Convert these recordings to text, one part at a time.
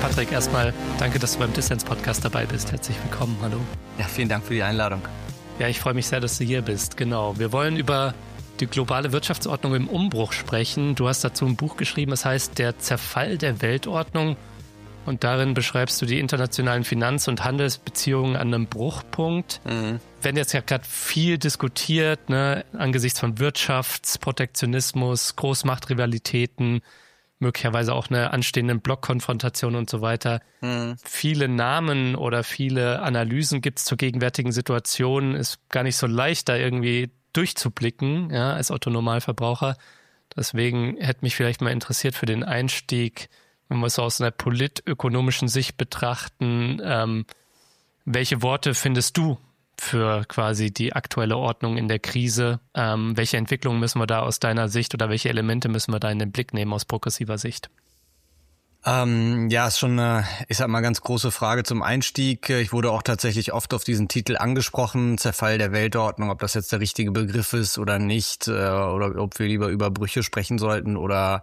Patrick, erstmal danke, dass du beim Dissens-Podcast dabei bist. Herzlich willkommen, hallo. Ja, vielen Dank für die Einladung. Ja, ich freue mich sehr, dass du hier bist, genau. Wir wollen über die globale Wirtschaftsordnung im Umbruch sprechen. Du hast dazu ein Buch geschrieben, es heißt Der Zerfall der Weltordnung. Und darin beschreibst du die internationalen Finanz- und Handelsbeziehungen an einem Bruchpunkt. Werden jetzt ja gerade viel diskutiert, ne, angesichts von Wirtschaftsprotektionismus, Großmachtrivalitäten, möglicherweise auch eine anstehenden Blockkonfrontation und so weiter. Viele Namen oder viele Analysen gibt es zur gegenwärtigen Situation. Ist gar nicht so leicht, da irgendwie durchzublicken, ja, als Otto-Normalverbraucher. Deswegen hätte mich vielleicht mal interessiert für den Einstieg, wenn wir es so aus einer politökonomischen Sicht betrachten, welche Worte findest du für quasi die aktuelle Ordnung in der Krise? Welche Entwicklungen müssen wir da aus deiner Sicht oder welche Elemente müssen wir da in den Blick nehmen aus progressiver Sicht? Ja, ist schon eine, ich sag mal, ganz große Frage zum Einstieg. Ich wurde auch tatsächlich oft auf diesen Titel angesprochen, Zerfall der Weltordnung, ob das jetzt der richtige Begriff ist oder nicht, oder ob wir lieber über Brüche sprechen sollten oder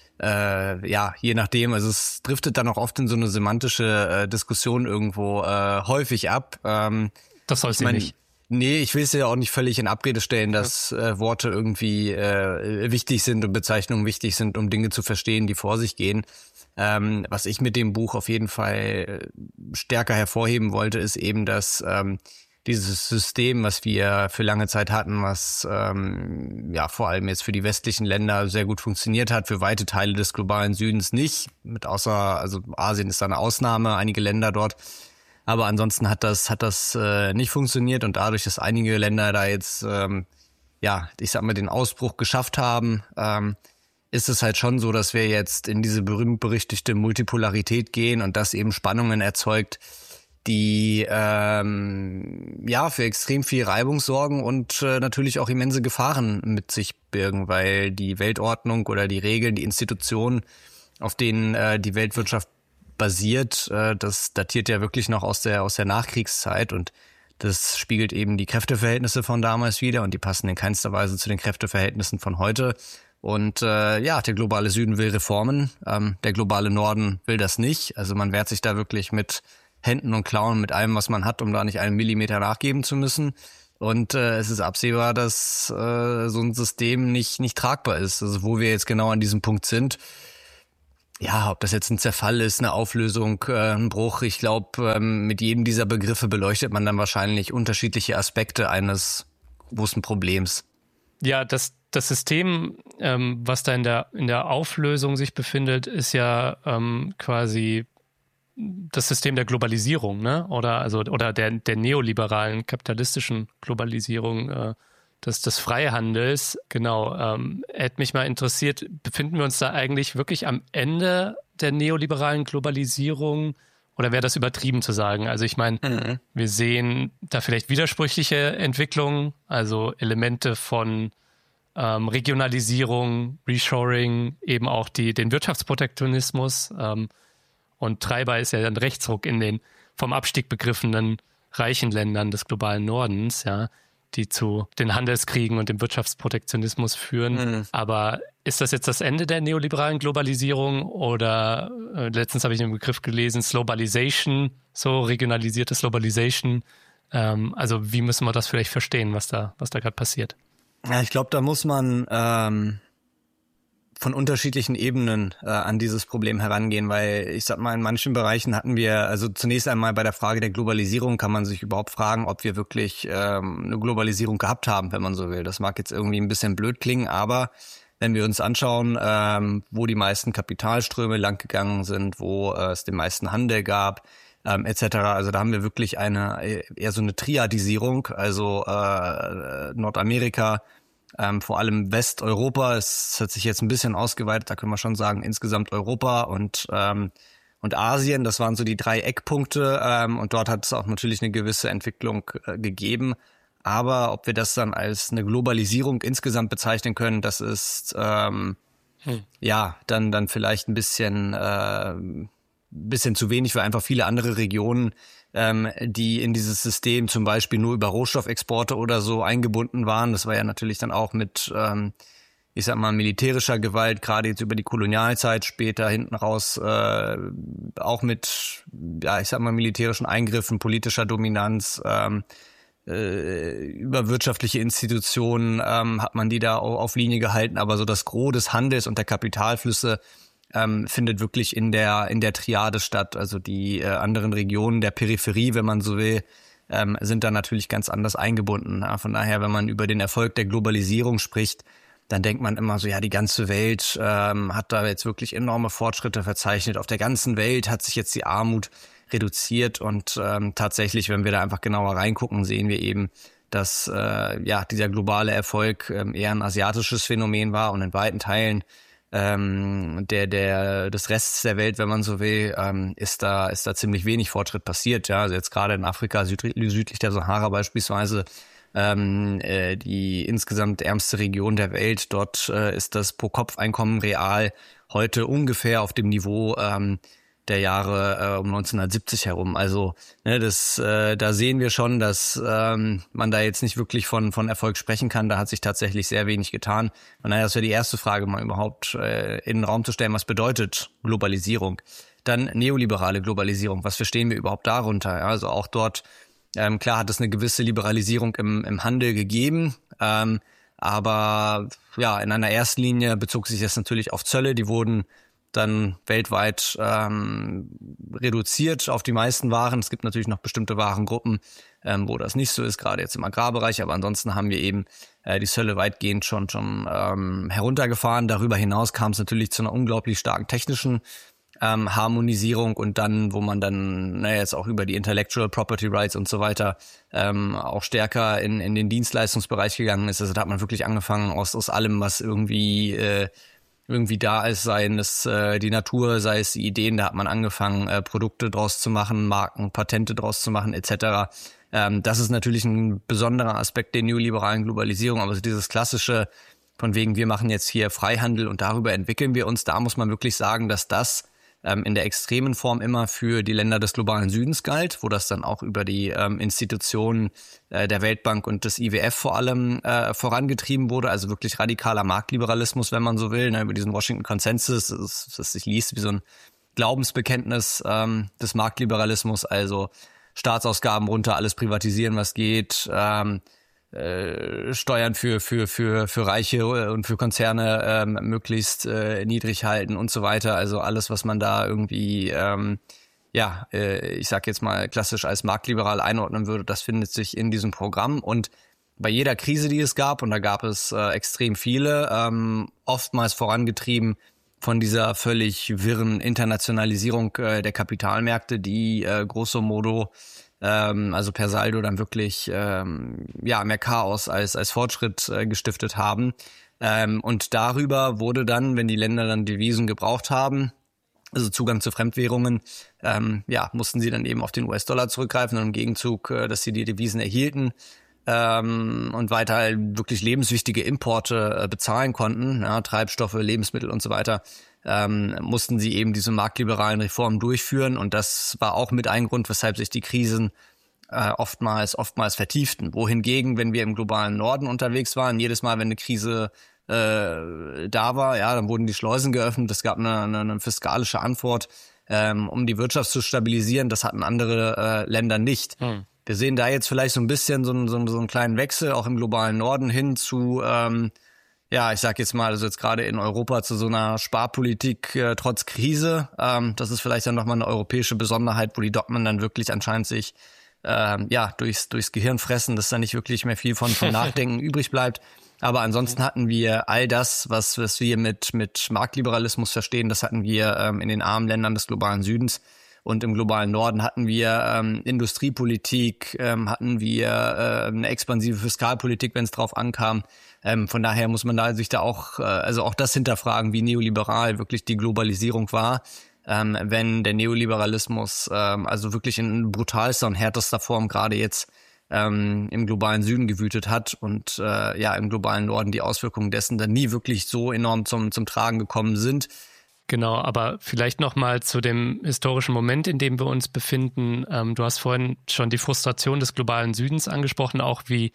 je nachdem. Also es driftet dann auch oft in so eine semantische Diskussion irgendwo häufig ab. Das soll sie nicht. Nee, ich will es ja auch nicht völlig in Abrede stellen, dass Worte irgendwie wichtig sind und Bezeichnungen wichtig sind, um Dinge zu verstehen, die vor sich gehen. Was ich mit dem Buch auf jeden Fall stärker hervorheben wollte, ist eben, dass dieses System, was wir für lange Zeit hatten, was vor allem jetzt für die westlichen Länder sehr gut funktioniert hat, für weite Teile des globalen Südens nicht, also Asien ist da eine Ausnahme, einige Länder dort. Aber ansonsten hat das nicht funktioniert und dadurch, dass einige Länder da jetzt, den Ausbruch geschafft haben, ist es halt schon so, dass wir jetzt in diese berühmt-berüchtigte Multipolarität gehen und das eben Spannungen erzeugt, die für extrem viel Reibung sorgen und natürlich auch immense Gefahren mit sich birgen, weil die Weltordnung oder die Regeln, die Institutionen, auf denen die Weltwirtschaft basiert, das datiert ja wirklich noch aus der Nachkriegszeit und das spiegelt eben die Kräfteverhältnisse von damals wider und die passen in keinster Weise zu den Kräfteverhältnissen von heute. Und der globale Süden will Reformen, der globale Norden will das nicht. Also man wehrt sich da wirklich mit Händen und Klauen, mit allem, was man hat, um da nicht einen Millimeter nachgeben zu müssen. Und es ist absehbar, dass so ein System nicht tragbar ist. Also wo wir jetzt genau an diesem Punkt sind, ja, ob das jetzt ein Zerfall ist, eine Auflösung, ein Bruch, ich glaube, mit jedem dieser Begriffe beleuchtet man dann wahrscheinlich unterschiedliche Aspekte eines großen Problems. Ja, das System, was da in der Auflösung sich befindet, ist ja quasi das System der Globalisierung, ne? Oder der neoliberalen kapitalistischen Globalisierung des Freihandels. Genau. Hätte mich mal interessiert, befinden wir uns da eigentlich wirklich am Ende der neoliberalen Globalisierung oder wäre das übertrieben zu sagen? Also ich meine, wir sehen da vielleicht widersprüchliche Entwicklungen, also Elemente von Regionalisierung, Reshoring, eben auch den Wirtschaftsprotektionismus und Treiber ist ja dann Rechtsruck in den vom Abstieg begriffenen reichen Ländern des globalen Nordens, ja, die zu den Handelskriegen und dem Wirtschaftsprotektionismus führen. Aber ist das jetzt das Ende der neoliberalen Globalisierung oder letztens habe ich den Begriff gelesen, Slowbalization, so regionalisierte Slowbalization. Also wie müssen wir das vielleicht verstehen, was da gerade passiert? Ja, ich glaube, da muss man von unterschiedlichen Ebenen an dieses Problem herangehen, weil ich sag mal, in manchen Bereichen hatten wir, also zunächst einmal bei der Frage der Globalisierung kann man sich überhaupt fragen, ob wir wirklich eine Globalisierung gehabt haben, wenn man so will. Das mag jetzt irgendwie ein bisschen blöd klingen, aber wenn wir uns anschauen, wo die meisten Kapitalströme langgegangen sind, wo es den meisten Handel gab, etc. Also da haben wir wirklich eher so eine Triadisierung, also Nordamerika, vor allem Westeuropa, es hat sich jetzt ein bisschen ausgeweitet, da können wir schon sagen, insgesamt Europa und Asien, das waren so die 3 Eckpunkte und dort hat es auch natürlich eine gewisse Entwicklung gegeben. Aber ob wir das dann als eine Globalisierung insgesamt bezeichnen können, das ist dann vielleicht ein bisschen zu wenig, weil einfach viele andere Regionen, die in dieses System zum Beispiel nur über Rohstoffexporte oder so eingebunden waren. Das war ja natürlich dann auch mit ich sag mal, militärischer Gewalt, gerade jetzt über die Kolonialzeit, später hinten raus auch mit, ja, ich sag mal, militärischen Eingriffen, politischer Dominanz, über wirtschaftliche Institutionen hat man die da auf Linie gehalten, aber so das Gros des Handels und der Kapitalflüsse findet wirklich in der Triade statt. Also die anderen Regionen der Peripherie, wenn man so will, sind da natürlich ganz anders eingebunden. Ja, von daher, wenn man über den Erfolg der Globalisierung spricht, dann denkt man immer so, ja, die ganze Welt hat da jetzt wirklich enorme Fortschritte verzeichnet. Auf der ganzen Welt hat sich jetzt die Armut reduziert und tatsächlich, wenn wir da einfach genauer reingucken, sehen wir eben, dass dieser globale Erfolg eher ein asiatisches Phänomen war und in weiten Teilen des Rests der Welt, wenn man so will, ist da ziemlich wenig Fortschritt passiert. Ja, also jetzt gerade in Afrika, südlich der Sahara beispielsweise, die insgesamt ärmste Region der Welt, dort ist das Pro-Kopf-Einkommen real heute ungefähr auf dem Niveau der Jahre um 1970 herum. Also da sehen wir schon, dass man da jetzt nicht wirklich von Erfolg sprechen kann. Da hat sich tatsächlich sehr wenig getan. Und das wäre die erste Frage, mal überhaupt in den Raum zu stellen, was bedeutet Globalisierung? Dann neoliberale Globalisierung. Was verstehen wir überhaupt darunter? Ja, also auch dort, klar hat es eine gewisse Liberalisierung im Handel gegeben, aber ja, in einer ersten Linie bezog sich das natürlich auf Zölle, die wurden dann weltweit reduziert auf die meisten Waren. Es gibt natürlich noch bestimmte Warengruppen, wo das nicht so ist, gerade jetzt im Agrarbereich, aber ansonsten haben wir eben die Zölle weitgehend schon heruntergefahren. Darüber hinaus kam es natürlich zu einer unglaublich starken technischen Harmonisierung und dann, wo man dann jetzt auch über die Intellectual Property Rights und so weiter auch stärker in den Dienstleistungsbereich gegangen ist. Also da hat man wirklich angefangen aus allem, was irgendwie da ist, seien es die Natur, sei es die Ideen, da hat man angefangen, Produkte draus zu machen, Marken, Patente draus zu machen, etc. Das ist natürlich ein besonderer Aspekt der neoliberalen Globalisierung, aber so dieses klassische, von wegen, wir machen jetzt hier Freihandel und darüber entwickeln wir uns, da muss man wirklich sagen, dass das in der extremen Form immer für die Länder des globalen Südens galt, wo das dann auch über die Institutionen der Weltbank und des IWF vor allem vorangetrieben wurde, also wirklich radikaler Marktliberalismus, wenn man so will, über diesen Washington Consensus, das sich liest wie so ein Glaubensbekenntnis des Marktliberalismus, also Staatsausgaben runter, alles privatisieren, was geht, Steuern für Reiche und für Konzerne möglichst niedrig halten und so weiter. Also alles, was man da irgendwie, ich sag jetzt mal klassisch als marktliberal einordnen würde, das findet sich in diesem Programm. Und bei jeder Krise, die es gab, und da gab es extrem viele, oftmals vorangetrieben von dieser völlig wirren Internationalisierung der Kapitalmärkte, die grosso modo also per Saldo dann wirklich mehr Chaos als Fortschritt gestiftet haben. Und darüber wurde dann, wenn die Länder dann Devisen gebraucht haben, also Zugang zu Fremdwährungen, mussten sie dann eben auf den US-Dollar zurückgreifen und im Gegenzug, dass sie die Devisen erhielten und weiter wirklich lebenswichtige Importe bezahlen konnten, ja, Treibstoffe, Lebensmittel und so weiter, mussten sie eben diese marktliberalen Reformen durchführen. Und das war auch mit ein Grund, weshalb sich die Krisen oftmals vertieften. Wohingegen, wenn wir im globalen Norden unterwegs waren, jedes Mal, wenn eine Krise da war, ja, dann wurden die Schleusen geöffnet. Es gab eine fiskalische Antwort, um die Wirtschaft zu stabilisieren. Das hatten andere Länder nicht. Wir sehen da jetzt vielleicht so ein bisschen so einen kleinen Wechsel, auch im globalen Norden hin zu ich sag jetzt mal, also jetzt gerade in Europa zu so einer Sparpolitik trotz Krise. Das ist vielleicht dann nochmal eine europäische Besonderheit, wo die Dogmen dann wirklich anscheinend sich durchs Gehirn fressen, dass da nicht wirklich mehr viel von Nachdenken übrig bleibt. Aber ansonsten hatten wir all das, was wir mit Marktliberalismus verstehen, das hatten wir in den armen Ländern des globalen Südens. Und im globalen Norden hatten wir Industriepolitik, hatten wir eine expansive Fiskalpolitik, wenn es drauf ankam. Von daher muss man sich da auch, auch das hinterfragen, wie neoliberal wirklich die Globalisierung war, wenn der Neoliberalismus also wirklich in brutalster und härtester Form gerade jetzt im globalen Süden gewütet hat und im globalen Norden die Auswirkungen dessen dann nie wirklich so enorm zum Tragen gekommen sind. Genau, aber vielleicht nochmal zu dem historischen Moment, in dem wir uns befinden. Du hast vorhin schon die Frustration des globalen Südens angesprochen, auch wie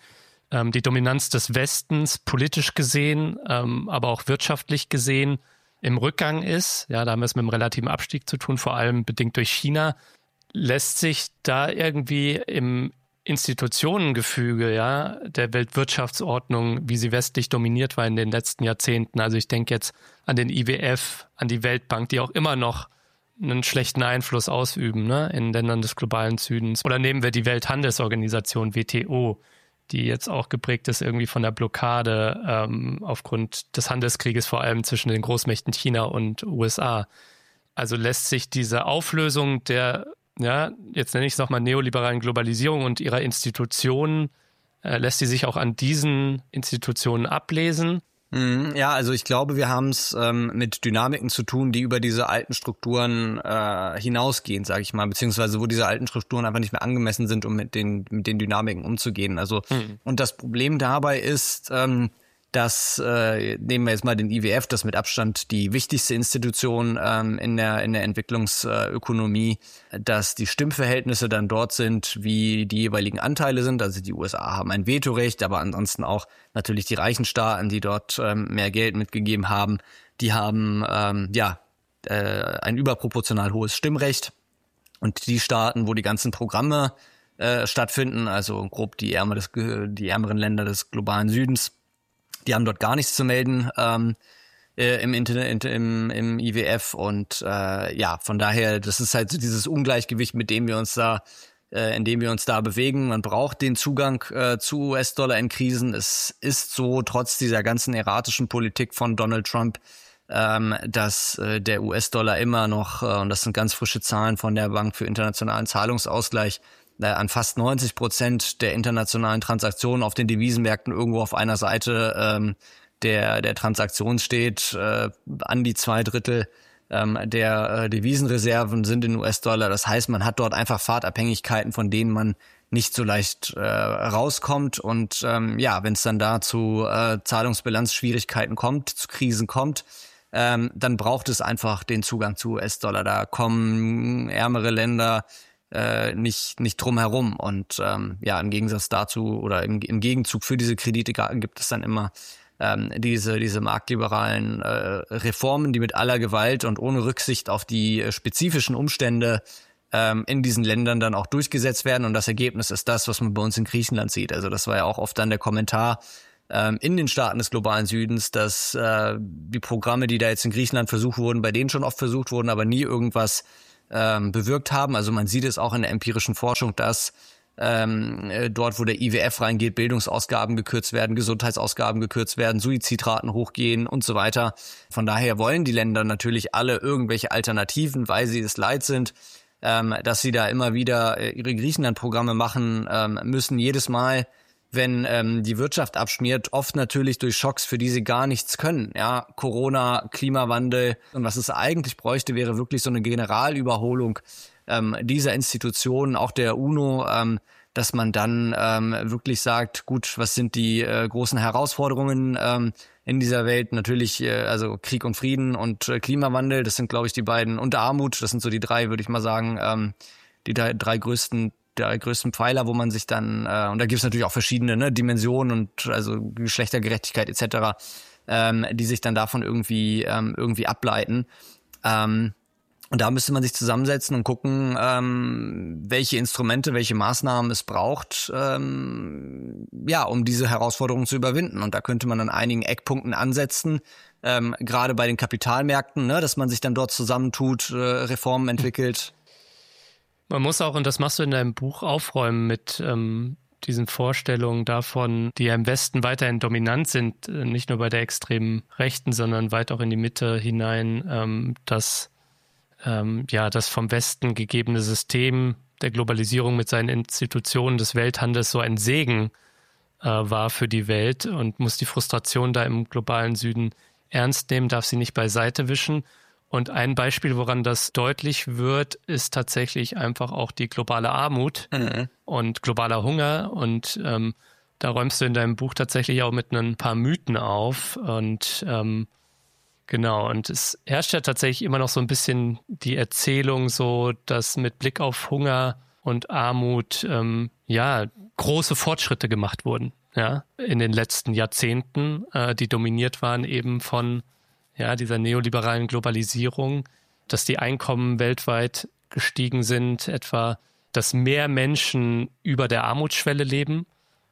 die Dominanz des Westens politisch gesehen, aber auch wirtschaftlich gesehen im Rückgang ist. Ja, da haben wir es mit einem relativen Abstieg zu tun, vor allem bedingt durch China. Lässt sich da irgendwie im Institutionengefüge, ja, der Weltwirtschaftsordnung, wie sie westlich dominiert war in den letzten Jahrzehnten, also ich denke jetzt an den IWF, an die Weltbank, die auch immer noch einen schlechten Einfluss ausüben, ne, in Ländern des globalen Südens. Oder nehmen wir die Welthandelsorganisation WTO, die jetzt auch geprägt ist irgendwie von der Blockade aufgrund des Handelskrieges, vor allem zwischen den Großmächten China und USA. Also lässt sich diese Auflösung der, ja, jetzt nenne ich es nochmal neoliberalen Globalisierung und ihrer Institutionen, lässt sie sich auch an diesen Institutionen ablesen? Ja, also ich glaube, wir haben es mit Dynamiken zu tun, die über diese alten Strukturen hinausgehen, sage ich mal, beziehungsweise wo diese alten Strukturen einfach nicht mehr angemessen sind, um mit den Dynamiken umzugehen. Also und das Problem dabei ist, dass, nehmen wir jetzt mal den IWF, das mit Abstand die wichtigste Institution in der Entwicklungsökonomie, dass die Stimmverhältnisse dann dort sind, wie die jeweiligen Anteile sind. Also die USA haben ein Vetorecht, aber ansonsten auch natürlich die reichen Staaten, die dort mehr Geld mitgegeben haben, die haben ein überproportional hohes Stimmrecht. Und die Staaten, wo die ganzen Programme stattfinden, also grob die ärmeren Länder des globalen Südens, die haben dort gar nichts zu melden im IWF und von daher, das ist halt so dieses Ungleichgewicht, in dem wir uns da bewegen. Man braucht den Zugang zu US-Dollar in Krisen. Es ist so, trotz dieser ganzen erratischen Politik von Donald Trump, dass der US-Dollar immer noch, und das sind ganz frische Zahlen von der Bank für internationalen Zahlungsausgleich, an fast 90% der internationalen Transaktionen auf den Devisenmärkten irgendwo auf einer Seite der Transaktion steht. An die 2/3 der Devisenreserven sind in US-Dollar. Das heißt, man hat dort einfach Fahrtabhängigkeiten, von denen man nicht so leicht rauskommt. Und wenn es dann da zu Zahlungsbilanzschwierigkeiten kommt, zu Krisen kommt, dann braucht es einfach den Zugang zu US-Dollar. Da kommen ärmere Länder nicht drum herum. Und im Gegensatz dazu oder im Gegenzug für diese Kredite gibt es dann immer diese marktliberalen Reformen, die mit aller Gewalt und ohne Rücksicht auf die spezifischen Umstände in diesen Ländern dann auch durchgesetzt werden. Und das Ergebnis ist das, was man bei uns in Griechenland sieht. Also das war ja auch oft dann der Kommentar in den Staaten des globalen Südens, dass die Programme, die da jetzt in Griechenland versucht wurden, bei denen schon oft versucht wurden, aber nie irgendwas bewirkt haben. Also man sieht es auch in der empirischen Forschung, dass dort, wo der IWF reingeht, Bildungsausgaben gekürzt werden, Gesundheitsausgaben gekürzt werden, Suizidraten hochgehen und so weiter. Von daher wollen die Länder natürlich alle irgendwelche Alternativen, weil sie es leid sind, dass sie da immer wieder ihre Griechenland-Programme machen müssen, jedes Mal, wenn die Wirtschaft abschmiert, oft natürlich durch Schocks, für die sie gar nichts können. Ja, Corona, Klimawandel. Und was es eigentlich bräuchte, wäre wirklich so eine Generalüberholung dieser Institutionen, auch der UNO, dass man dann wirklich sagt, gut, was sind die großen Herausforderungen in dieser Welt? Natürlich also Krieg und Frieden und Klimawandel, das sind, glaube ich, die beiden, und Armut, das sind so die drei, würde ich mal sagen, die drei größten Pfeiler, wo man sich dann, und da gibt es natürlich auch verschiedene Dimensionen und also Geschlechtergerechtigkeit etc., die sich dann davon irgendwie ableiten. Und da müsste man sich zusammensetzen und gucken, welche Instrumente, welche Maßnahmen es braucht, um diese Herausforderungen zu überwinden. Und da könnte man an einigen Eckpunkten ansetzen, gerade bei den Kapitalmärkten, dass man sich dann dort zusammentut, Reformen entwickelt. Man muss auch, und das machst du in deinem Buch, aufräumen mit diesen Vorstellungen davon, die ja im Westen weiterhin dominant sind, nicht nur bei der extremen Rechten, sondern weit auch in die Mitte hinein, dass das vom Westen gegebene System der Globalisierung mit seinen Institutionen des Welthandels so ein Segen war für die Welt und muss die Frustration da im globalen Süden ernst nehmen, darf sie nicht beiseite wischen. Und ein Beispiel, woran das deutlich wird, ist tatsächlich einfach auch die globale Armut und globaler Hunger. Und da räumst du in deinem Buch tatsächlich auch mit ein paar Mythen auf. Und genau, und es herrscht ja tatsächlich immer noch so ein bisschen die Erzählung so, dass mit Blick auf Hunger und Armut große Fortschritte gemacht wurden. ja, in den letzten Jahrzehnten, die dominiert waren eben von dieser neoliberalen Globalisierung, dass die Einkommen weltweit gestiegen sind, etwa, dass mehr Menschen über der Armutsschwelle leben,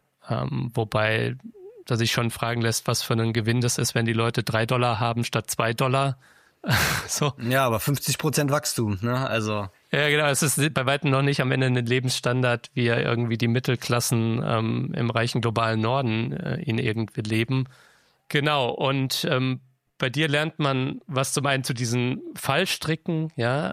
wobei da sich schon fragen lässt, was für ein Gewinn das ist, wenn die Leute $3 haben statt $2. So. Ja, aber 50% Wachstum, ne? Also. Ja, genau. Es ist bei weitem noch nicht am Ende ein Lebensstandard, wie ja irgendwie die Mittelklassen im reichen globalen Norden ihn irgendwie leben. Genau. Und bei dir lernt man was zum einen zu diesen Fallstricken,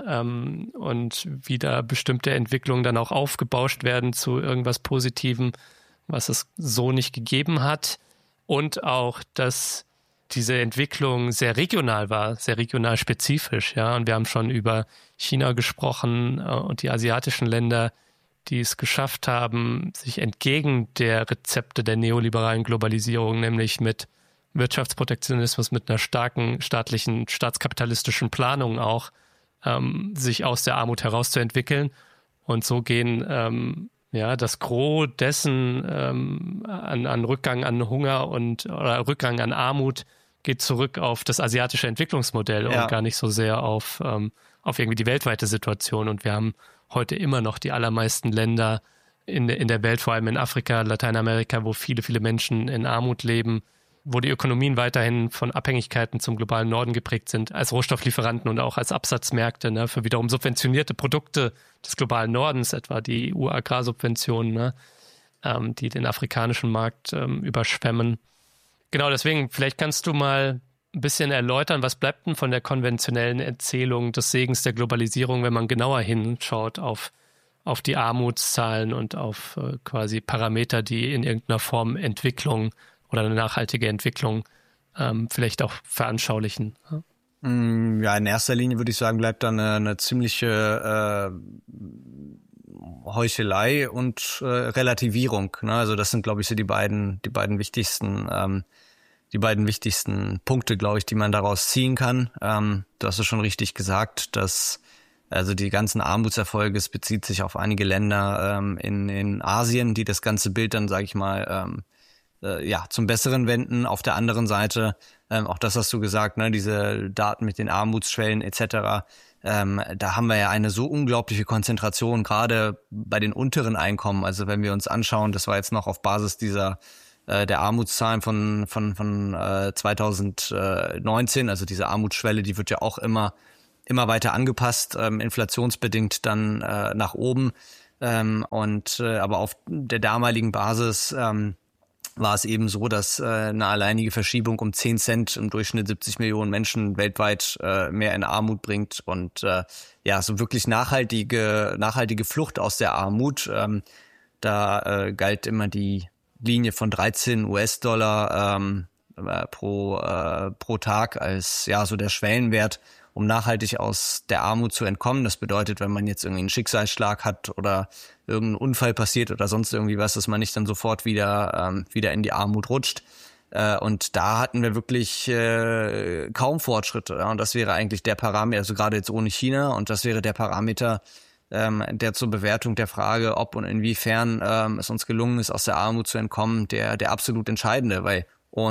und wie da bestimmte Entwicklungen dann auch aufgebauscht werden zu irgendwas Positivem, was es so nicht gegeben hat. Und auch, dass diese Entwicklung sehr regional war, sehr regional spezifisch, ja. Und wir haben schon über China gesprochen und die asiatischen Länder, die es geschafft haben, sich entgegen der Rezepte der neoliberalen Globalisierung, nämlich mit Wirtschaftsprotektionismus, mit einer starken staatlichen, staatskapitalistischen Planung auch, sich aus der Armut herauszuentwickeln. Und so gehen das Gros dessen an Rückgang an Hunger oder Rückgang an Armut geht zurück auf das asiatische Entwicklungsmodell und gar nicht so sehr auf irgendwie die weltweite Situation. Und wir haben heute immer noch die allermeisten Länder in der Welt, vor allem in Afrika, Lateinamerika, wo viele, viele Menschen in Armut leben, wo die Ökonomien weiterhin von Abhängigkeiten zum globalen Norden geprägt sind, als Rohstofflieferanten und auch als Absatzmärkte, für wiederum subventionierte Produkte des globalen Nordens, etwa die EU-Agrarsubventionen, die den afrikanischen Markt überschwemmen. Genau, deswegen, vielleicht kannst du mal ein bisschen erläutern, was bleibt denn von der konventionellen Erzählung des Segens der Globalisierung, wenn man genauer hinschaut auf die Armutszahlen und auf quasi Parameter, die in irgendeiner Form Entwicklung oder eine nachhaltige Entwicklung vielleicht auch veranschaulichen. Ja, in erster Linie würde ich sagen, bleibt da eine ziemliche Heuchelei und Relativierung. Ne? Also das sind, glaube ich, so die beiden wichtigsten Punkte, glaube ich, die man daraus ziehen kann. Du hast es schon richtig gesagt, dass also die ganzen Armutserfolge, es bezieht sich auf einige Länder in Asien, die das ganze Bild dann, sage ich mal, zum Besseren wenden. Auf der anderen Seite, auch das hast du gesagt, ne, diese Daten mit den Armutsschwellen etc., da haben wir ja eine so unglaubliche Konzentration, gerade bei den unteren Einkommen. Also wenn wir uns anschauen, das war jetzt noch auf Basis der Armutszahlen von 2019, also diese Armutsschwelle, die wird ja auch immer weiter angepasst, inflationsbedingt dann nach oben. Aber auf der damaligen Basis war es eben so, dass eine alleinige Verschiebung um 10 Cent im Durchschnitt 70 Millionen Menschen weltweit mehr in Armut bringt und so wirklich nachhaltige Flucht aus der Armut. Da galt immer die Linie von 13 US-Dollar pro Tag als so der Schwellenwert, um nachhaltig aus der Armut zu entkommen. Das bedeutet, wenn man jetzt irgendwie einen Schicksalsschlag hat oder irgendein Unfall passiert oder sonst irgendwie was, dass man nicht dann sofort wieder in die Armut rutscht. Und da hatten wir wirklich kaum Fortschritte. Ja? Und das wäre eigentlich der Parameter, also gerade jetzt ohne China, und das wäre der Parameter, der zur Bewertung der Frage, ob und inwiefern es uns gelungen ist, aus der Armut zu entkommen, der absolut entscheidende, weil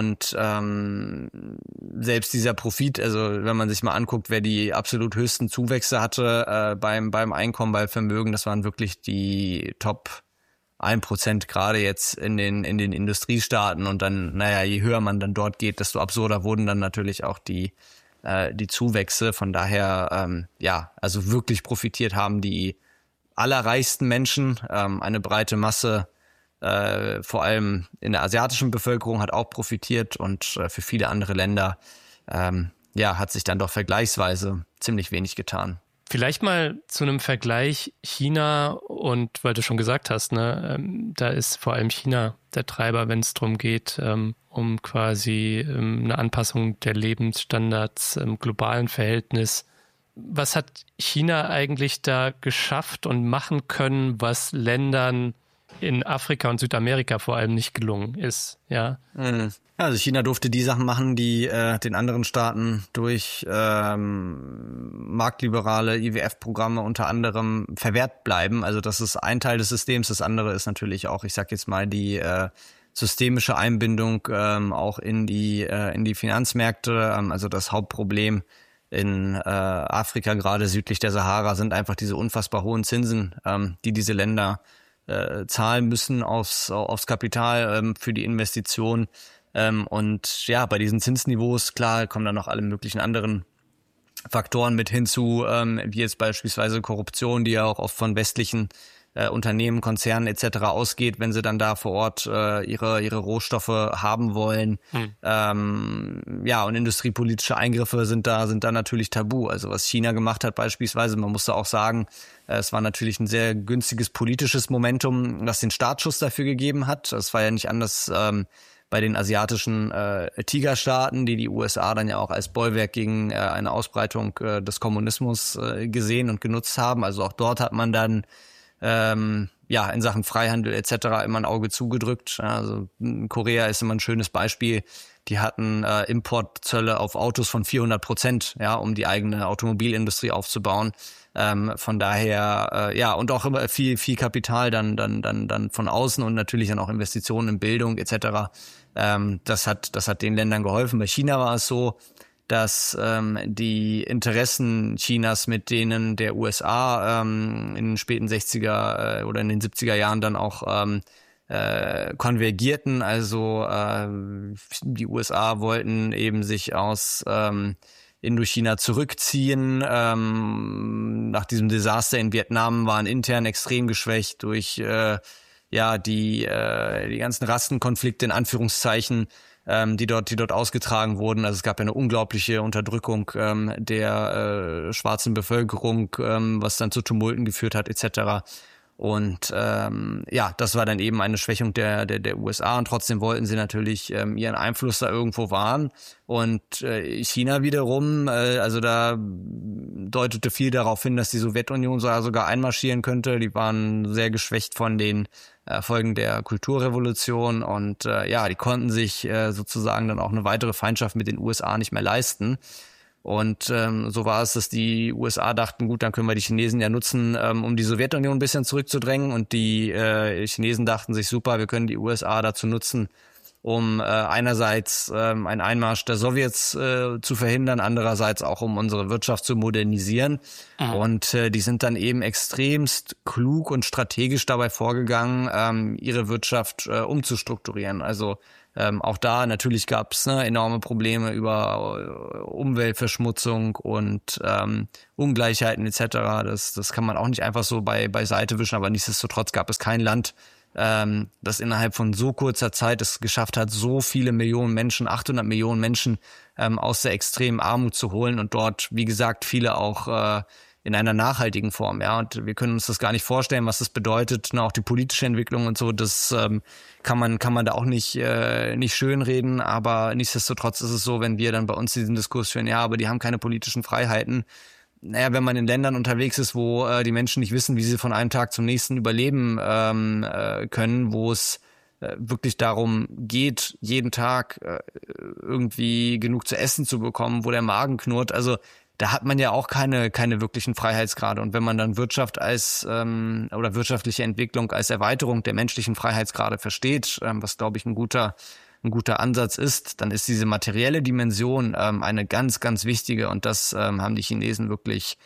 selbst dieser Profit, also wenn man sich mal anguckt, wer die absolut höchsten Zuwächse hatte beim Einkommen, beim Vermögen, das waren wirklich die Top 1% gerade jetzt in den Industriestaaten. Und dann, je höher man dann dort geht, desto absurder wurden dann natürlich auch die Zuwächse. Von daher, also wirklich profitiert haben die allerreichsten Menschen, eine breite Masse, vor allem in der asiatischen Bevölkerung hat auch profitiert, und für viele andere Länder hat sich dann doch vergleichsweise ziemlich wenig getan. Vielleicht mal zu einem Vergleich China, und weil du schon gesagt hast, da ist vor allem China der Treiber, wenn es darum geht, um quasi eine Anpassung der Lebensstandards im globalen Verhältnis. Was hat China eigentlich da geschafft und machen können, was Ländern in Afrika und Südamerika vor allem nicht gelungen ist, ja? Also China durfte die Sachen machen, die den anderen Staaten durch marktliberale IWF-Programme unter anderem verwehrt bleiben. Also das ist ein Teil des Systems. Das andere ist natürlich auch, ich sag jetzt mal, die systemische Einbindung auch in die Finanzmärkte. Also das Hauptproblem in Afrika, gerade südlich der Sahara, sind einfach diese unfassbar hohen Zinsen, die diese Länder zahlen müssen aufs Kapital für die Investition. Und ja, bei diesen Zinsniveaus, klar, kommen dann noch alle möglichen anderen Faktoren mit hinzu, wie jetzt beispielsweise Korruption, die ja auch oft von westlichen Unternehmen, Konzernen etc. ausgeht, wenn sie dann da vor Ort ihre Rohstoffe haben wollen. Ja, und industriepolitische Eingriffe sind da natürlich tabu. Also was China gemacht hat beispielsweise, man muss da auch sagen, es war natürlich ein sehr günstiges politisches Momentum, das den Startschuss dafür gegeben hat. Es war ja nicht anders bei den asiatischen Tigerstaaten, die USA dann ja auch als Bollwerk gegen eine Ausbreitung des Kommunismus gesehen und genutzt haben. Also auch dort hat man dann ja, in Sachen Freihandel etc. immer ein Auge zugedrückt. Also Korea ist immer ein schönes Beispiel. Die hatten Importzölle auf Autos von 400%, ja, um die eigene Automobilindustrie aufzubauen. Von daher, ja, und auch immer viel Kapital dann von außen und natürlich dann auch Investitionen in Bildung etc. Das hat den Ländern geholfen. Bei China war es so, dass die Interessen Chinas mit denen der USA in den späten 60er oder in den 70er Jahren dann auch konvergierten. Also die USA wollten eben sich aus Indochina zurückziehen. Nach diesem Desaster in Vietnam waren intern extrem geschwächt durch ja die ganzen Rastenkonflikte in Anführungszeichen, die dort ausgetragen wurden. Also es gab ja eine unglaubliche Unterdrückung der schwarzen Bevölkerung, was dann zu Tumulten geführt hat etc. Und ja, das war dann eben eine Schwächung der USA und trotzdem wollten sie natürlich ihren Einfluss da irgendwo wahren. Und China wiederum, also da deutete viel darauf hin, dass die Sowjetunion sogar einmarschieren könnte. Die waren sehr geschwächt von den Folgen der Kulturrevolution und ja, die konnten sich sozusagen dann auch eine weitere Feindschaft mit den USA nicht mehr leisten. Und so war es, dass die USA dachten, gut, dann können wir die Chinesen ja nutzen, um die Sowjetunion ein bisschen zurückzudrängen. Und die Chinesen dachten sich, super, wir können die USA dazu nutzen, um einerseits einen Einmarsch der Sowjets zu verhindern, andererseits auch um unsere Wirtschaft zu modernisieren. Und die sind dann eben extremst klug und strategisch dabei vorgegangen, ihre Wirtschaft umzustrukturieren. Also auch da natürlich gab es enorme Probleme über Umweltverschmutzung und Ungleichheiten etc. Das kann man auch nicht einfach so beiseite wischen, aber nichtsdestotrotz gab es kein Land, das innerhalb von so kurzer Zeit es geschafft hat, so viele Millionen Menschen, 800 Millionen Menschen aus der extremen Armut zu holen und dort, wie gesagt, viele auch in einer nachhaltigen Form, ja, und wir können uns das gar nicht vorstellen, was das bedeutet, auch die politische Entwicklung und so, das kann man da auch nicht schönreden, aber nichtsdestotrotz ist es so, wenn wir dann bei uns diesen Diskurs führen, ja, aber die haben keine politischen Freiheiten. Naja, wenn man in Ländern unterwegs ist, wo die Menschen nicht wissen, wie sie von einem Tag zum nächsten überleben können, wo es wirklich darum geht, jeden Tag irgendwie genug zu essen zu bekommen, wo der Magen knurrt, also da hat man ja auch keine wirklichen Freiheitsgrade. Und wenn man dann Wirtschaft als oder wirtschaftliche Entwicklung als Erweiterung der menschlichen Freiheitsgrade versteht, was glaube ich ein guter Ansatz ist, dann ist diese materielle Dimension eine ganz, ganz wichtige. Und das haben die Chinesen wirklich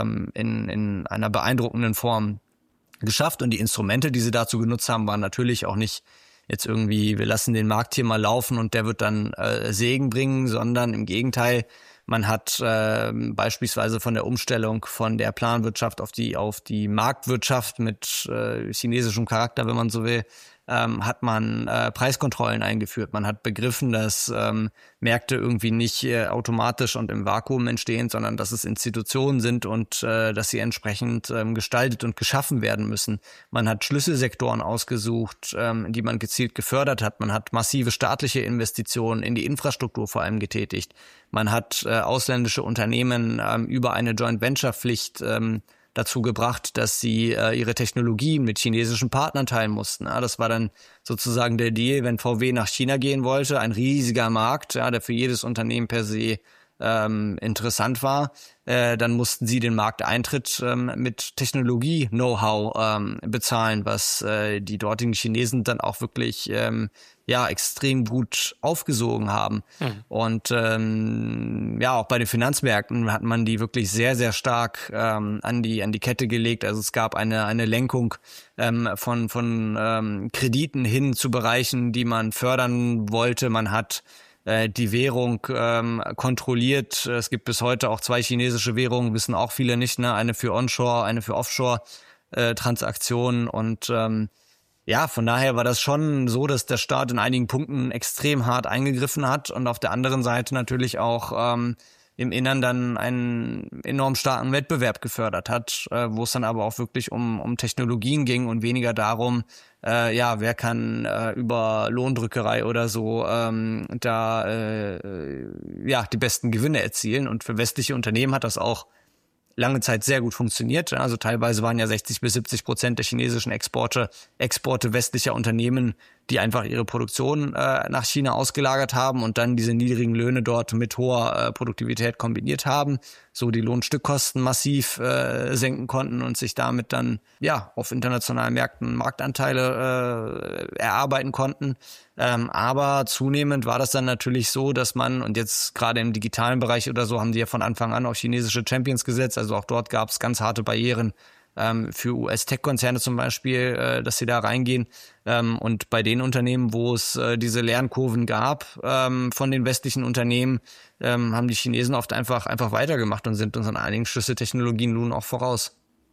in einer beeindruckenden Form geschafft. Und die Instrumente, die sie dazu genutzt haben, waren natürlich auch nicht jetzt irgendwie, wir lassen den Markt hier mal laufen und der wird dann Segen bringen, sondern im Gegenteil, man hat beispielsweise von der Umstellung von der Planwirtschaft auf die Marktwirtschaft mit chinesischem Charakter, wenn man so will, hat man Preiskontrollen eingeführt. Man hat begriffen, dass Märkte irgendwie nicht automatisch und im Vakuum entstehen, sondern dass es Institutionen sind und dass sie entsprechend gestaltet und geschaffen werden müssen. Man hat Schlüsselsektoren ausgesucht, die man gezielt gefördert hat. Man hat massive staatliche Investitionen in die Infrastruktur vor allem getätigt. Man hat ausländische Unternehmen über eine Joint-Venture-Pflicht dazu gebracht, dass sie ihre Technologien mit chinesischen Partnern teilen mussten. Ja, das war dann sozusagen der Deal, wenn VW nach China gehen wollte, ein riesiger Markt, ja, der für jedes Unternehmen per se interessant war. Dann mussten sie den Markteintritt mit Technologie-Know-how bezahlen, was die dortigen Chinesen dann auch wirklich extrem gut aufgesogen haben. Und auch bei den Finanzmärkten hat man die wirklich sehr, sehr stark an die Kette gelegt. Also es gab eine Lenkung von Krediten hin zu Bereichen, die man fördern wollte. Man hat die Währung kontrolliert. Es gibt bis heute auch 2 chinesische Währungen, wissen auch viele nicht, ne? Eine für Onshore, eine für Offshore Transaktionen. Und von daher war das schon so, dass der Staat in einigen Punkten extrem hart eingegriffen hat und auf der anderen Seite natürlich auch im Innern dann einen enorm starken Wettbewerb gefördert hat, wo es dann aber auch wirklich um Technologien ging und weniger darum, wer kann über Lohndrückerei oder so die besten Gewinne erzielen. Und für westliche Unternehmen hat das auch lange Zeit sehr gut funktioniert. Also teilweise waren ja 60-70% der chinesischen Exporte westlicher Unternehmen, die einfach ihre Produktion nach China ausgelagert haben und dann diese niedrigen Löhne dort mit hoher Produktivität kombiniert haben, so die Lohnstückkosten massiv senken konnten und sich damit dann auf internationalen Märkten Marktanteile erarbeiten konnten. Aber zunehmend war das dann natürlich so, dass man, und jetzt gerade im digitalen Bereich oder so, haben die ja von Anfang an auf chinesische Champions gesetzt. Also auch dort gab es ganz harte Barrieren für US-Tech-Konzerne zum Beispiel, dass sie da reingehen. Und bei den Unternehmen, wo es diese Lernkurven gab von den westlichen Unternehmen, haben die Chinesen oft einfach weitergemacht und sind uns an einigen Schlüsseltechnologien nun auch voraus.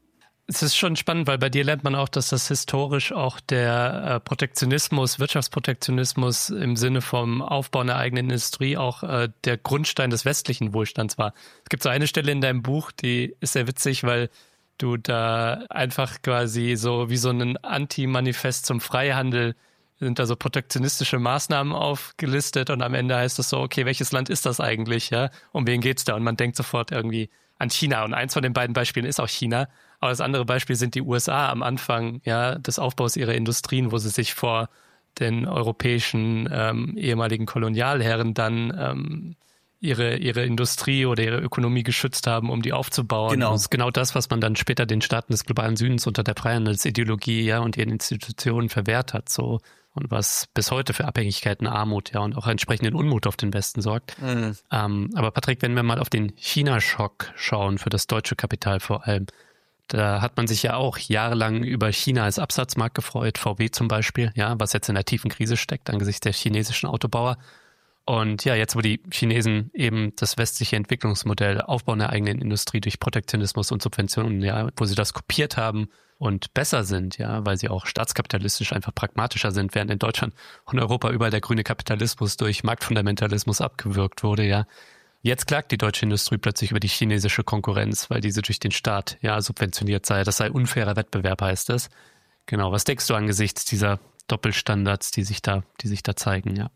Es ist schon spannend, weil bei dir lernt man auch, dass das historisch auch der Protektionismus, Wirtschaftsprotektionismus im Sinne vom Aufbau einer eigenen Industrie auch der Grundstein des westlichen Wohlstands war. Es gibt so eine Stelle in deinem Buch, die ist sehr witzig, weil du da einfach quasi so wie so ein Anti-Manifest zum Freihandel sind da so protektionistische Maßnahmen aufgelistet und am Ende heißt es so, okay, welches Land ist das eigentlich, ja? Um wen geht's da? Und man denkt sofort irgendwie an China. Und eins von den beiden Beispielen ist auch China. Aber das andere Beispiel sind die USA am Anfang des Aufbaus ihrer Industrien, wo sie sich vor den europäischen ehemaligen Kolonialherren dann ihre Industrie oder ihre Ökonomie geschützt haben, um die aufzubauen. Genau. Das ist genau das, was man dann später den Staaten des globalen Südens unter der Freihandelsideologie und ihren Institutionen verwehrt hat, so. Und was bis heute für Abhängigkeiten, Armut, und auch entsprechenden Unmut auf den Westen sorgt. Aber Patrick, wenn wir mal auf den China-Schock schauen, für das deutsche Kapital vor allem, da hat man sich ja auch jahrelang über China als Absatzmarkt gefreut, VW zum Beispiel, was jetzt in der tiefen Krise steckt angesichts der chinesischen Autobauer. Und jetzt, wo die Chinesen eben das westliche Entwicklungsmodell Aufbau einer eigenen Industrie durch Protektionismus und Subventionen, wo sie das kopiert haben und besser sind, weil sie auch staatskapitalistisch einfach pragmatischer sind, während in Deutschland und Europa überall der grüne Kapitalismus durch Marktfundamentalismus abgewürgt wurde, Jetzt klagt die deutsche Industrie plötzlich über die chinesische Konkurrenz, weil diese durch den Staat subventioniert sei. Das sei unfairer Wettbewerb, heißt es. Genau, was denkst du angesichts dieser Doppelstandards, die sich da zeigen,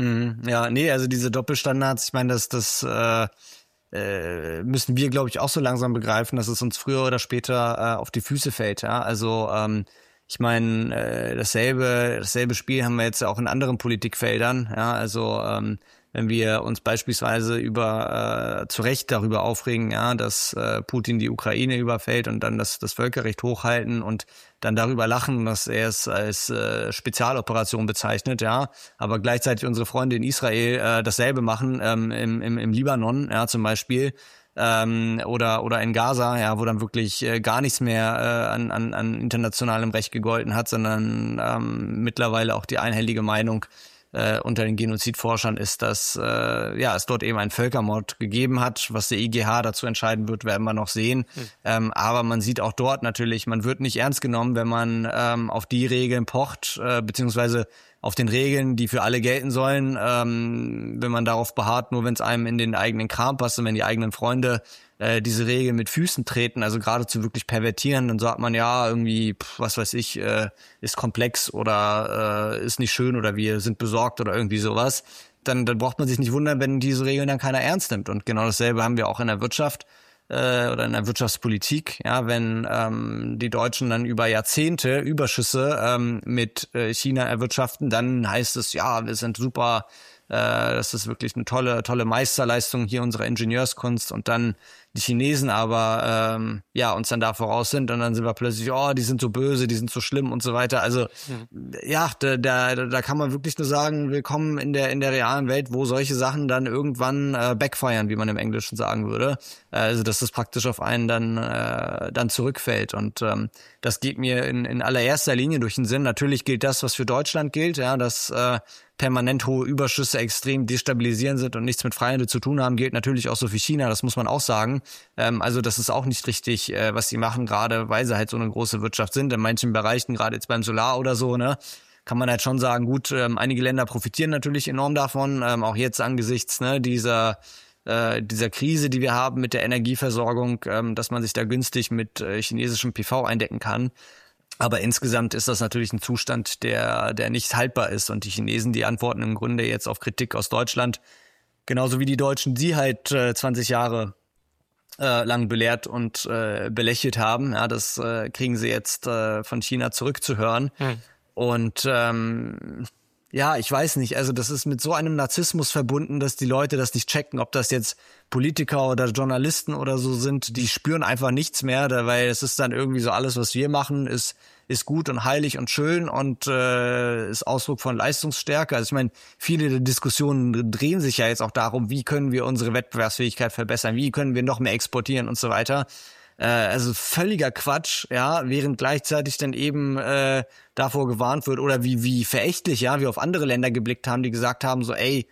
Also diese Doppelstandards, ich meine, das müssen wir, glaube ich, auch so langsam begreifen, dass es uns früher oder später auf die Füße fällt. Also ich meine, dasselbe Spiel haben wir jetzt auch in anderen Politikfeldern. Wenn wir uns beispielsweise zu Recht darüber aufregen, dass Putin die Ukraine überfällt und dann das Völkerrecht hochhalten und dann darüber lachen, dass er es als Spezialoperation bezeichnet, aber gleichzeitig unsere Freunde in Israel dasselbe machen, im Libanon, zum Beispiel, oder in Gaza, wo dann wirklich gar nichts mehr an internationalem Recht gegolten hat, sondern mittlerweile auch die einhellige Meinung unter den Genozidforschern ist, dass es dort eben einen Völkermord gegeben hat. Was der IGH dazu entscheiden wird, werden wir noch sehen. Aber man sieht auch dort natürlich, man wird nicht ernst genommen, wenn man auf die Regeln pocht, beziehungsweise auf den Regeln, die für alle gelten sollen, wenn man darauf beharrt, nur wenn es einem in den eigenen Kram passt und wenn die eigenen Freunde diese Regeln mit Füßen treten, also geradezu wirklich pervertieren, dann sagt man irgendwie, was weiß ich, ist komplex oder ist nicht schön oder wir sind besorgt oder irgendwie sowas. Dann braucht man sich nicht wundern, wenn diese Regeln dann keiner ernst nimmt. Und genau dasselbe haben wir auch in der Wirtschaft. oder in der Wirtschaftspolitik, ja, wenn die Deutschen dann über Jahrzehnte Überschüsse mit China erwirtschaften, dann heißt es, ja, wir sind super, das ist wirklich eine tolle Meisterleistung hier unserer Ingenieurskunst, und dann die Chinesen aber uns dann da voraus sind, und dann sind wir plötzlich, die sind so böse, die sind so schlimm und so weiter. Also da kann man wirklich nur sagen, willkommen in der realen Welt, wo solche Sachen dann irgendwann backfiren, wie man im Englischen sagen würde. Also dass das praktisch auf einen dann zurückfällt, und das geht mir in allererster Linie durch den Sinn. Natürlich gilt das, was für Deutschland gilt, ja, dass permanent hohe Überschüsse extrem destabilisierend sind und nichts mit Freihandel zu tun haben, gilt natürlich auch so für China, das muss man auch sagen. Also das ist auch nicht richtig, was sie machen, gerade weil sie halt so eine große Wirtschaft sind. In manchen Bereichen, gerade jetzt beim Solar oder so, ne, kann man halt schon sagen, gut, einige Länder profitieren natürlich enorm davon, auch jetzt angesichts dieser Krise, die wir haben mit der Energieversorgung, dass man sich da günstig mit chinesischem PV eindecken kann. Aber insgesamt ist das natürlich ein Zustand, der nicht haltbar ist. Und die Chinesen, die antworten im Grunde jetzt auf Kritik aus Deutschland, genauso wie die Deutschen, die halt 20 Jahre lang belehrt und belächelt haben. Ja, das kriegen sie jetzt von China zurückzuhören. Und ich weiß nicht, also das ist mit so einem Narzissmus verbunden, dass die Leute das nicht checken, ob das jetzt Politiker oder Journalisten oder so sind, die spüren einfach nichts mehr, weil es ist dann irgendwie so, alles, was wir machen, ist gut und heilig und schön und ist Ausdruck von Leistungsstärke. Also ich meine, viele der Diskussionen drehen sich ja jetzt auch darum, wie können wir unsere Wettbewerbsfähigkeit verbessern, wie können wir noch mehr exportieren und so weiter. Also völliger Quatsch, ja, während gleichzeitig dann eben davor gewarnt wird, oder wie verächtlich, ja, wir auf andere Länder geblickt haben, die gesagt haben, so, ey,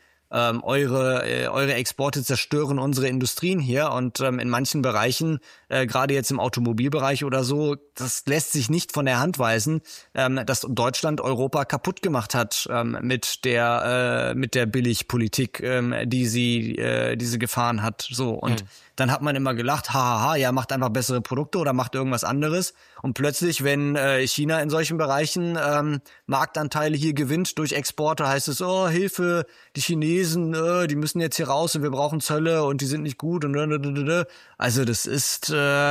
eure Exporte zerstören unsere Industrien hier, und in manchen Bereichen, gerade jetzt im Automobilbereich oder so, das lässt sich nicht von der Hand weisen, dass Deutschland Europa kaputt gemacht hat mit der Billigpolitik, die sie gefahren hat, so. Und dann hat man immer gelacht, ja, macht einfach bessere Produkte oder macht irgendwas anderes. Und plötzlich, wenn China in solchen Bereichen Marktanteile hier gewinnt durch Exporte, heißt es, oh, Hilfe, die Chinesen, die müssen jetzt hier raus und wir brauchen Zölle und die sind nicht gut und also das ist,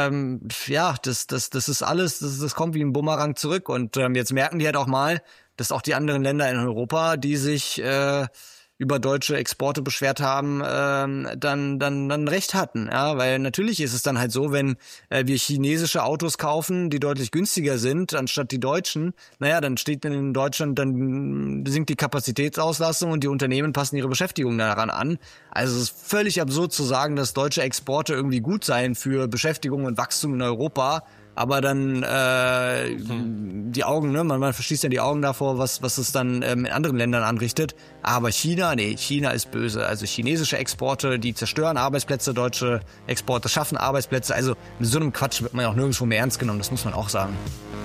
das ist alles, das kommt wie ein Bumerang zurück. Und jetzt merken die halt auch mal, dass auch die anderen Länder in Europa, die sich über deutsche Exporte beschwert haben, dann recht hatten, ja, weil natürlich ist es dann halt so, wenn wir chinesische Autos kaufen, die deutlich günstiger sind anstatt die deutschen, dann steht in Deutschland, dann sinkt die Kapazitätsauslastung und die Unternehmen passen ihre Beschäftigung daran an. Also es ist völlig absurd zu sagen, dass deutsche Exporte irgendwie gut seien für Beschäftigung und Wachstum in Europa. Aber dann die Augen, ne, man verschließt ja die Augen davor, was es dann in anderen Ländern anrichtet. Aber China ist böse. Also chinesische Exporte, die zerstören Arbeitsplätze, deutsche Exporte schaffen Arbeitsplätze. Also mit so einem Quatsch wird man ja auch nirgendwo mehr ernst genommen, das muss man auch sagen.